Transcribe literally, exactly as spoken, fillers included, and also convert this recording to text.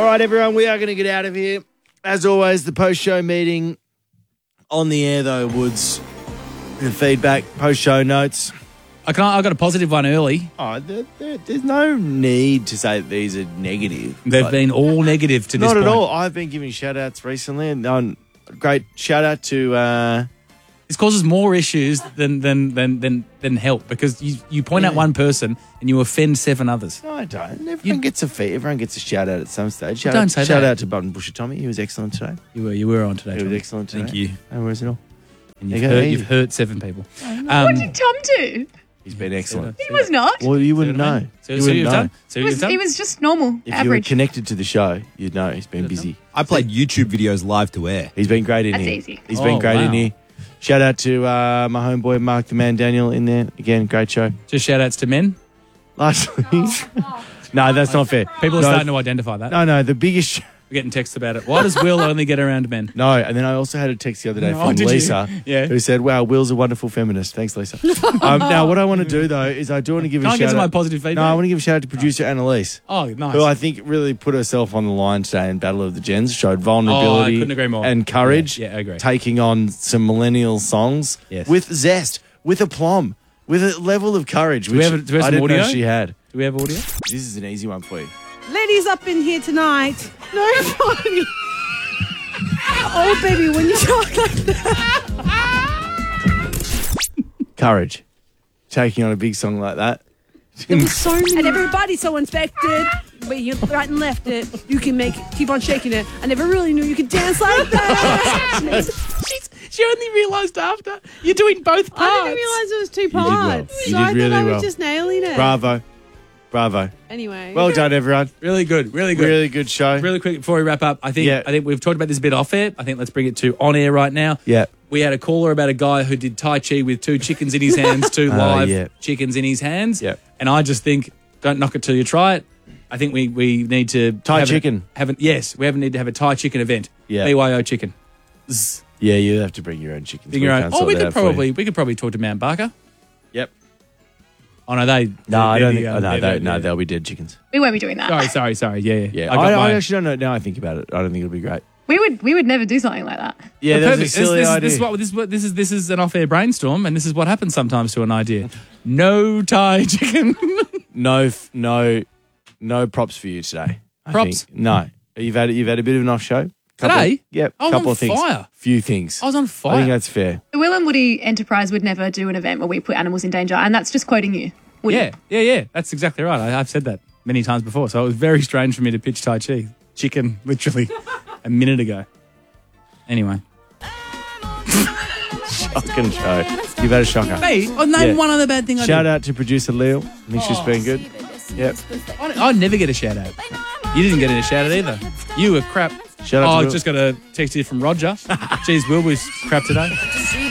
All right, everyone, we are going to get out of here. As always, the post-show meeting on the air, though, Woods. The feedback, post-show notes. I can't, I got a positive one early. Oh, there, there, there's no need to say that these are negative. They've been all negative to this Not point. at all. I've been giving shout-outs recently. And um, great shout-out to... Uh, This causes more issues than than than than, than help because you, you point Yeah. out one person and you offend seven others. No, I don't. Everyone gets a fee. Everyone gets a shout-out at some stage. Shout Don't out, say shout that. out to Button Busher Tommy. He was excellent today. You were you were on today. He was Tommy. excellent today. Thank you. No worries at all. And you've, There you go. hurt, you've hurt seven people. Um, What did Tom do? He's been excellent. He was not. Well, you wouldn't know. So, you so wouldn't you've know. done. So He you've was, done. he was just normal, If you were average. connected to the show, you'd know he's been busy. I played YouTube videos live to air. He's been great in That's here. easy. He's Oh, been great wow. in here. Shout out to uh, my homeboy Mark the Man Daniel in there. Again, great show. Just shout outs to men. Lastly, no, that's not fair. People are no, starting to identify that. No, no, the biggest. We're getting texts about it. Why does Will only get around men? No, and then I also had a text the other day Oh, from did you? Lisa Yeah. who said, wow, Will's a wonderful feminist. Thanks, Lisa. um, now, what I want to do, though, is I do want to give Can a I shout get to out. my positive feedback? No, I want to give a shout out to producer Annalise, Oh, nice. who I think really put herself on the line today in Battle of the Gens, showed vulnerability Oh, I couldn't agree more. and courage, Yeah, yeah, I agree. taking on some millennial songs Yes. with zest, with aplomb, with a level of courage, we which have a- do we have I some didn't know audio? she had. Do we have audio? This is an easy one for you. Ladies up in here tonight. No funny. Oh, baby, when you talk like that. Courage. Taking on a big song like that. There was so many. And everybody's so infected. But you right and left it. You can make it, keep on shaking it. I never really knew you could dance like that. She's, she only realised after. You're doing both parts. I didn't realise it was two well. parts. You so did I thought really I was well. just nailing it. Bravo. Bravo. Anyway. Well done, everyone. Really good. Really good. Really good show. Really quick before we wrap up, I think Yeah. I think we've talked about this a bit off air. I think let's bring it to on air right now. Yeah. We had a caller about a guy who did Tai Chi with two chickens in his hands, two Oh, live yeah. chickens in his hands. Yeah. And I just think, don't knock it till you try it. I think we, we need to Thai have a- chicken. have an, yes, we have a need to have a Thai chicken event. Yeah. B Y O chicken. Zzz. Yeah, you have to bring your own chickens. Bring your We own- can't Oh, sort we that could out for you. probably we could probably talk to Mount Barker. Yep. Oh no, they No, I they're don't the, think. uh, Oh, no, they're they, the- no, they're- they'll be dead chickens. We won't be doing that. Sorry, sorry, sorry. Yeah, yeah. Yeah, I got I, I my- actually don't know. Now I think about it, I don't think it'll be great. We would we would never do something like that. Yeah, Well, that's a perfect. silly this, this, idea. This is, what, this, is what, this is this is an off-air brainstorm, and this is what happens sometimes to an idea. No Thai chicken. No, f- no, no props for you today. I Props? think. No, you've had you've had a bit of an off show couple, Today? Yep, I was couple on of things. fire. Few things. I was on I think fire. that's fair. The Will and Woody Enterprise would never do an event where we put animals in danger, and that's just quoting you. Woody. Yeah, yeah, yeah. That's exactly right. I, I've said that many times before, so it was very strange for me to pitch Tai Chi chicken literally a minute ago. Anyway, Shocking show. You've had a shocker. hey, oh, name Yeah. one other bad thing I Shout did. out to producer Leo. I think she's been good. Yep. I, I never get a shout out. You didn't get a shout out either. You were crap. Shout out oh, to I Will. just got a text here from Roger. Jeez, Will was crap today.